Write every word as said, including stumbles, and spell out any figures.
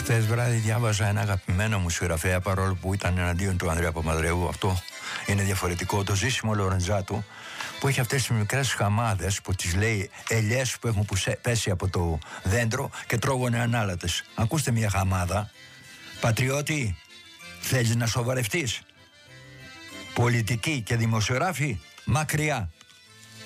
Χθες βράδυ διάβαζα ένα αγαπημένο μου συγγραφέα, παρόλο που ήταν εναντίον του Ανδρέα Παπανδρέου. Αυτό είναι διαφορετικό. Το Ζήσιμο Λορεντζάτου, που έχει αυτές τις μικρές χαμάδες που τις λέει ελιές που έχουν πέσει από το δέντρο και τρώγονται ανάλατες. Ακούστε μια χαμάδα. Πατριώτη, θέλεις να σοβαρευτείς? Πολιτικοί και δημοσιογράφοι μακριά.